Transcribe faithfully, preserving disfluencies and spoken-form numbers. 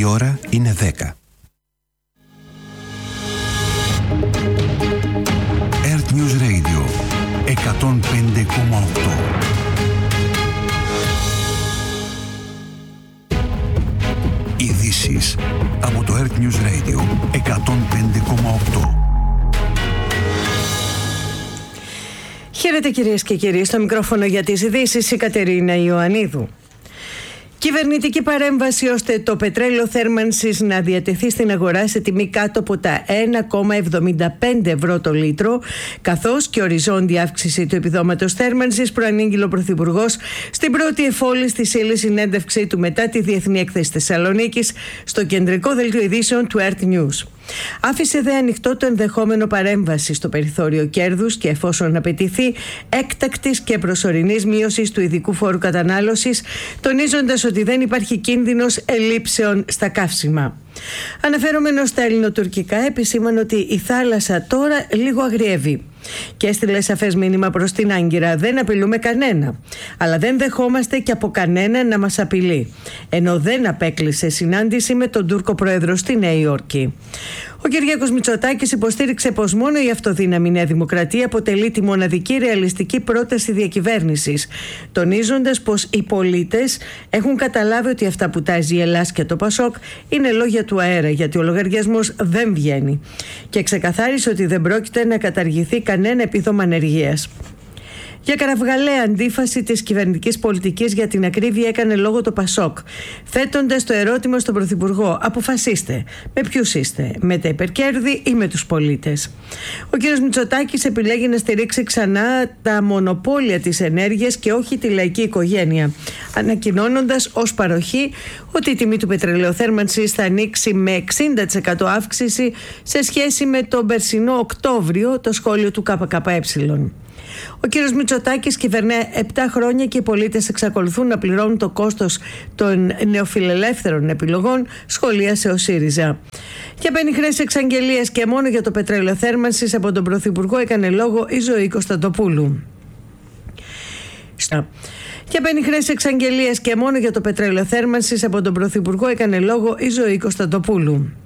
Η ώρα είναι δέκα. Earth News Radio εκατόν πέντε κόμμα οκτώ. Ειδήσεις από το Earth News Radio εκατόν πέντε κόμμα οκτώ. Χαίρετε κυρίες και κύριοι, στο μικρόφωνο για τις ειδήσεις η Κατερίνα Ιωαννίδου. Κυβερνητική παρέμβαση ώστε το πετρέλαιο θέρμανσης να διατεθεί στην αγορά σε τιμή κάτω από τα ένα κόμμα εβδομήντα πέντε ευρώ το λίτρο, καθώς και οριζόντια αύξηση του επιδόματος θέρμανσης, προανήγγειλε ο Πρωθυπουργός στην πρώτη εφόλης της ύλης συνέντευξή του μετά τη Διεθνή Έκθεση Θεσσαλονίκης στο κεντρικό δελτίο ειδήσεων του Earth News. Άφησε δε ανοιχτό το ενδεχόμενο παρέμβαση στο περιθώριο κέρδους και εφόσον απαιτηθεί έκτακτης και προσωρινής μείωσης του ειδικού φόρου κατανάλωσης, τονίζοντας ότι δεν υπάρχει κίνδυνος ελλείψεων στα καύσιμα. Αναφερόμενος στα ελληνοτουρκικά, επισήμανε ότι η θάλασσα τώρα λίγο αγριεύει και έστειλε σαφές μήνυμα προς την Άγκυρα: δεν απειλούμε κανένα, αλλά δεν δεχόμαστε και από κανένα να μας απειλεί, ενώ δεν απέκλεισε συνάντηση με τον Τούρκο πρόεδρο στη Νέα Υόρκη. Ο Κυριάκος Μητσοτάκης υποστήριξε πως μόνο η αυτοδύναμη Νέα Δημοκρατία αποτελεί τη μοναδική ρεαλιστική πρόταση διακυβέρνησης, τονίζοντας πως οι πολίτες έχουν καταλάβει ότι αυτά που τάζει η Ελλάς και το Πασόκ είναι λόγια του αέρα, γιατί ο λογαριασμός δεν βγαίνει, και ξεκαθάρισε ότι δεν πρόκειται να καταργηθεί κανένα επίδομα ανεργίας. Για κραυγαλαία αντίφαση της κυβερνητικής πολιτικής για την ακρίβεια έκανε λόγο το Πασόκ, θέτοντας το ερώτημα στον Πρωθυπουργό: αποφασίστε, με ποιους είστε, με τα υπερκέρδη ή με τους πολίτες? Ο κ. Μητσοτάκης επιλέγει να στηρίξει ξανά τα μονοπόλια της ενέργειας και όχι τη λαϊκή οικογένεια, ανακοινώνοντας ως παροχή ότι η τιμή του πετρελαίου θέρμανσης θα ανοίξει με εξήντα τοις εκατό αύξηση σε σχέση με τον περσινό Οκτώβριο, το σχόλιο του ΚΚΕ. Ο κύριος Μητσοτάκης κυβερνά επτά χρόνια και οι πολίτες εξακολουθούν να πληρώνουν το κόστος των νεοφιλελεύθερων επιλογών, σχολίασε ο ΣΥΡΙΖΑ. Για πενιχρές εξαγγελίες και μόνο για το πετρέλαιο θέρμανσης από τον Πρωθυπουργό έκανε λόγο η Ζωή Κωνσταντοπούλου. Για πενιχρές εξαγγελίες και μόνο για το πετρέλαιο θέρμανσης από τον Πρωθυπουργό έκανε λόγο η Ζωή Κωνσταντοπούλου.